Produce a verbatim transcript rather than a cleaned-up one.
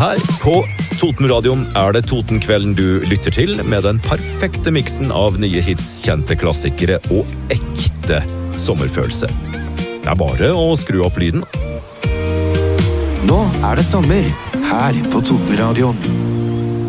Her på Totenradioen er det Totenkvelden du lytter til, med den perfekte miksen av nye hits, kjente klassikere og ekte sommerfølelse. Det er bare å skru opp lyden. Nå er det sommer, her på Totenradioen.